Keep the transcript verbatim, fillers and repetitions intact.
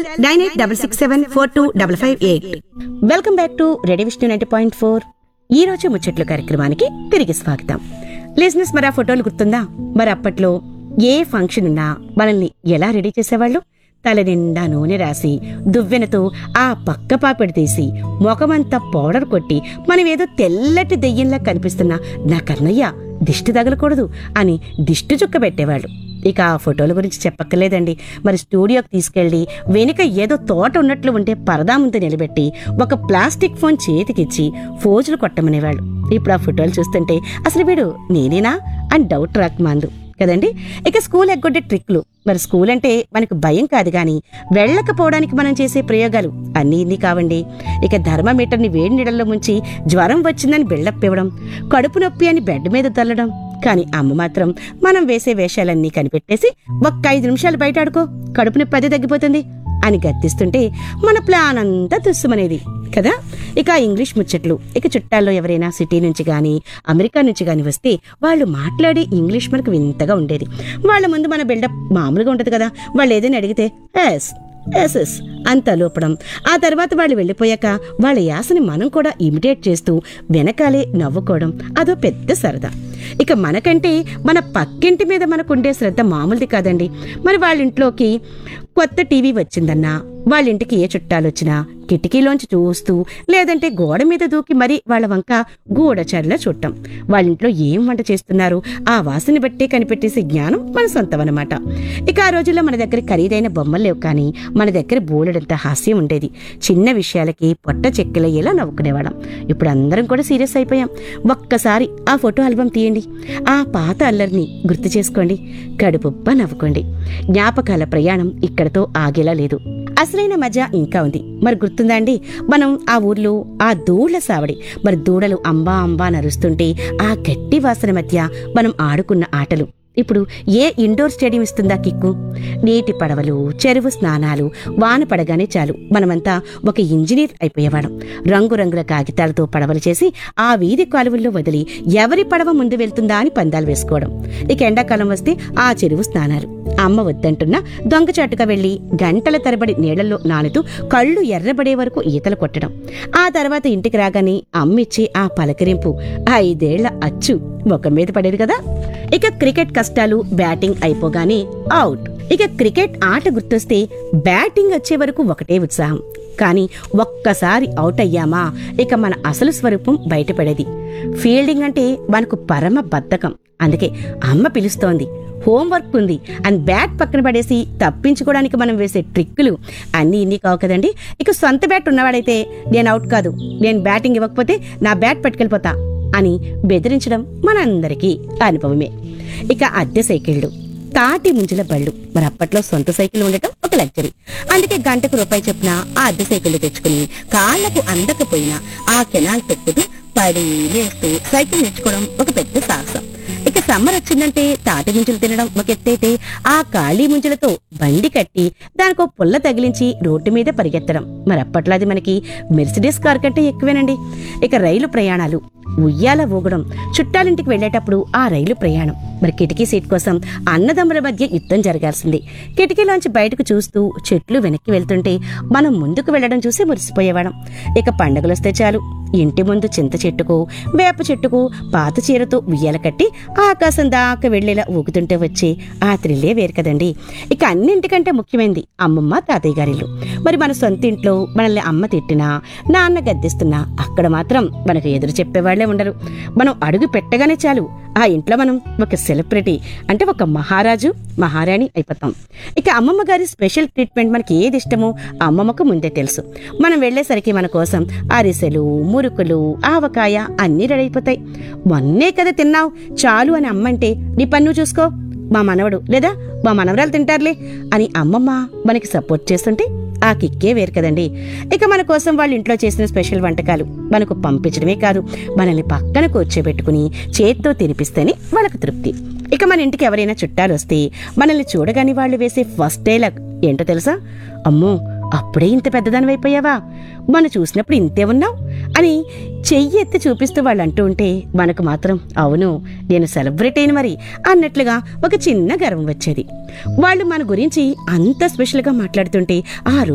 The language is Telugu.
Nine eight double six seven four two double five eight. Welcome back to radio Vishnu ninety point four. ఈ రోజు ముచ్చట్లు కార్యక్రమానికి తిరిగి స్వాగతం. లిజనర్స్, మరి ఆ ఫోటోలు గుర్తుందా? మరి అప్పట్లో ఏ ఫంక్షన్ ఉన్నా మనల్ని ఎలా రెడీ చేసేవాళ్ళు? తల నిండా నూనె రాసి దువ్వెనతో ఆ పక్క పాపిడి తీసి మొఖమంతా పౌడర్ కొట్టి మనమేదో తెల్లటి దెయ్యంలా కనిపిస్తున్నా నా కన్నయ్య దిష్టి తగలకూడదు అని దిష్టి చుక్క పెట్టేవాళ్ళు. ఇక ఆ ఫోటోల గురించి చెప్పక్కర్లేదండి. మరి స్టూడియోకి తీసుకెళ్లి వెనుక ఏదో తోట ఉన్నట్లు ఉంటే పరదా ముందు నిలబెట్టి ఒక ప్లాస్టిక్ ఫోన్ చేతికిచ్చి ఫోజులు కొట్టమనేవాళ్ళు. ఇప్పుడు ఆ ఫోటోలు చూస్తుంటే అసలు వీడు నేనేనా అని డౌట్ రాకమాందు కదండి. ఇక స్కూల్ ఎగ్గొట్టే ట్రిక్లు. మరి స్కూల్ అంటే మనకు భయం కాదు గాని వెళ్ళకపోవడానికి మనం చేసే ప్రయోగాలు అన్నీ ఇన్ని కావండి. ఇక థర్మామీటర్ని వేడి నీడల్లో ముంచి జ్వరం వచ్చిందని బిల్డప్ ఇవ్వడం, కడుపు నొప్పి అని బెడ్ మీద తల్లడం. కానీ అమ్మ మాత్రం మనం వేసే వేషాలన్నీ కనిపెట్టేసి ఒక్క ఐదు నిమిషాలు బయట ఆడుకో, కడుపు నొప్పి అదే తగ్గిపోతుంది అని గద్దిస్తుంటే మన ప్లాన్ అంతా తుస్సుమనేది కదా. ఇక ఇంగ్లీష్ ముచ్చట్లు. ఇక చుట్టాల్లో ఎవరైనా సిటీ నుంచి గాని అమెరికా నుంచి గాని వస్తే వాళ్ళు మాట్లాడే ఇంగ్లీష్ మనకు వింతగా ఉండేది. వాళ్ళ ముందు మన బిల్డప్ మామూలుగా ఉంటది కదా. వాళ్ళు ఏదైనా అడిగితే ఎస్ ఎస్ ఎస్ అంత లోపడం. ఆ తర్వాత వాళ్ళు వెళ్ళిపోయాక వాళ్ళ యాసని మనం కూడా ఇమిటేట్ చేస్తూ వెనకాలే నవ్వుకోవడం అదో పెద్ద సరదా. ఇక మనకంటే మన పక్కింటి మీద మనకుండే శ్రద్ధ మామూలుది కాదండి. మరి వాళ్ళ ఇంట్లోకి కొత్త టీవీ వచ్చిందన్నా, వాళ్ళ ఇంటికి ఏ చుట్టాలు వచ్చినా కిటికీలోంచి చూస్తూ లేదంటే గోడ మీద దూకి మరీ వాళ్ళ వంక గూఢచర్లా చుట్టం. వాళ్ళింట్లో ఏం వంట చేస్తున్నారు ఆ వాసన బట్టే కనిపెట్టేసే జ్ఞానం మన సొంతమన్నమాట. ఇక ఆ రోజుల్లో మన దగ్గర ఖరీదైన బొమ్మలు లేవు, కానీ మన దగ్గర బోలెడంత హాస్యం ఉండేది. చిన్న విషయాలకి పొట్ట చెక్కిలయ్యేలా నవ్వుకునేవాళ్ళం. ఇప్పుడు అందరం కూడా సీరియస్ అయిపోయాం. ఒక్కసారి ఆ ఫోటో ఆల్బమ్ తీయండి, ఆ పాత అల్లరిని గుర్తు చేసుకోండి, కడుపుబ్బ నవ్వుకోండి. జ్ఞాపకాల ప్రయాణం ఇక్కడతో ఆగేలా లేదు. అసలైన మజా ఇంకా ఉంది. మరి గుర్తుందా అండి, మనం ఆ ఊర్లో ఆ దూళ్ల సావడి, మరి దూడలు అంబా అంబా నరుస్తుంటే ఆ గట్టి వాసన మధ్య మనం ఆడుకున్న ఆటలు ఇప్పుడు ఏ ఇండోర్ స్టేడియం ఇస్తుందా కిక్కు? నీటి పడవలు, చెరువు స్నానాలు, వాన పడగానే చాలు మనమంతా ఒక ఇంజనీర్ అయిపోయేవాళ్ళం. రంగురంగుల కాగితాలతో పడవలు చేసి ఆ వీధి కాలువల్లో వదిలి ఎవరి పడవ ముందు వెళ్తుందా అని పందాలు వేసుకోవడం. ఇక ఎండాకాలం వస్తే ఆ చెరువు స్నానాలు. అమ్మ వద్దంటున్నా దొంగచాటుగా వెళ్లి గంటల తరబడి నీళ్లలో నానుతూ కళ్ళు ఎర్రబడే వరకు ఈతలు కొట్టడం. ఆ తర్వాత ఇంటికి రాగానే అమ్మిచ్చి ఆ పలకరింపు ఐదేళ్ల అచ్చు ముఖం మీద పడేది కదా. ఇక క్రికెట్ కష్టాలు. బ్యాటింగ్ అయిపోగానే అవుట్. ఇక క్రికెట్ ఆట గుర్తొస్తే బ్యాటింగ్ వచ్చే వరకు ఒకటే ఉత్సాహం. కానీ ఒక్కసారి అవుట్ అయ్యామా ఇక మన అసలు స్వరూపం బయటపడేది. ఫీల్డింగ్ అంటే మనకు పరమ బద్ధకం. అందుకే అమ్మ పిలుస్తోంది, హోంవర్క్ ఉంది అని బ్యాట్ పక్కన పడేసి తప్పించుకోవడానికి మనం వేసే ట్రిక్కులు అన్నీ ఇన్ని కావు కదండి. ఇక సొంత బ్యాట్ ఉన్నవాడైతే నేను అవుట్ కాదు, నేను బ్యాటింగ్ ఇవ్వకపోతే నా బ్యాట్ పట్టుకెళ్ళిపోతా అని బెదిరించడం మనందరికీ అనుభవమే. ఇక అద్దె సైకిళ్లు, తాటి ముంజల బళ్ళు. మరి అప్పట్లో సొంత సైకిల్ ఉండటం ఒక లగ్జరీ. అందుకే గంటకు రూపాయి చొప్పున ఆ అద్దె సైకిళ్లు తెచ్చుకుని కాళ్లకు అందకపోయినా ఆ కెనాల్ పెట్టుతూ పడి లేస్తూ సైకిల్ నేర్చుకోవడం ఒక పెద్ద సాహసం. ఇక సమ్మర్ వచ్చిందంటే తాటి ముంజలు తినడం ఒక ఎత్తైతే ఆ ఖాళీ ముంజలతో బండి కట్టి దానికో పుల్ల తగిలించి రోడ్డు మీద పరిగెత్తడం. మరి అప్పట్లో అది మనకి మెర్సిడీస్ కార్ కంటే ఎక్కువేనండి. ఇక రైలు ప్రయాణాలు, ఉయ్యాల ఊగడం. చుట్టాలింటికి వెళ్లేటప్పుడు ఆ రైలు ప్రయాణం. మరి కిటికీ సీట్ కోసం అన్నదమ్ముల మధ్య యుద్ధం జరగాల్సింది. కిటికీలోంచి బయటకు చూస్తూ చెట్లు వెనక్కి వెళ్తుంటే మనం ముందుకు వెళ్లడం చూసి మురిసిపోయేవాళ్ళం. ఇక పండగలొస్తే చాలు ఇంటి ముందు చింత చెట్టుకు వేప చెట్టుకు పాత చీరతో ఉయ్యాల కట్టి ఆకాశం దాకా వెళ్లేలా ఊగుతుంటే వచ్చే ఆ త్రిల్లే వేరు కదండి. ఇక అన్నింటికంటే ముఖ్యమైనది అమ్మమ్మ తాతయ్య గారిల్లు. మరి మన సొంత ఇంట్లో మనల్ని అమ్మ తిట్టినా నాన్న గద్దిస్తున్నా అక్కడ మాత్రం మనకు ఎదురు చెప్పేవాళ్లే ఉండరు. మనం అడుగు పెట్టగానే చాలు ఆ ఇంట్లో మనం ఒక సెలబ్రిటీ, అంటే ఒక మహారాజు మహారాణి అయిపోతాం. ఇక అమ్మమ్మ గారి స్పెషల్ ట్రీట్మెంట్ మనకి ఏది ఇష్టమో అమ్మమ్మకు ముందే తెలుసు. మనం వెళ్లేసరికి మన కోసం అరిసెలు, మురుకులు, ఆవకాయ అన్నీ రెడీ అయిపోతాయి. మొన్నే కదా తిన్నావు చాలు అని అమ్మంటే నీ పన్ను చూసుకో, మా మనవడు లేదా మా మనవరాలు తింటారులే అని అమ్మమ్మ మనకి సపోర్ట్ చేస్తుంటే ఆ కిక్కే వేరు కదండి. ఇక మన కోసం వాళ్ళ ఇంట్లో చేసిన స్పెషల్ వంటకాలు మనకు పంపించడమే కాదు, మనల్ని పక్కన కూర్చోబెట్టుకుని చేత్తో తినిపిస్తేనే వాళ్ళకు తృప్తి. ఇక మన ఇంటికి ఎవరైనా చుట్టాలు వస్తే మనల్ని చూడగానే వాళ్ళు వేసే ఫస్ట్ డైలాగ్ ఏంటో తెలుసా? అమ్మో అప్పుడే ఇంత పెద్దదానివైపోయావా, మనం చూసినప్పుడు ఇంతే ఉన్నావు అని చెయ్యి ఎత్తి చూపిస్తూ వాళ్ళు అంటూ ఉంటే మనకు మాత్రం అవును నేను సెలబ్రిటీ అయిన మరి అన్నట్లుగా ఒక చిన్న గర్వం వచ్చేది. వాళ్ళు మన గురించి అంత స్పెషల్గా మాట్లాడుతుంటే ఆ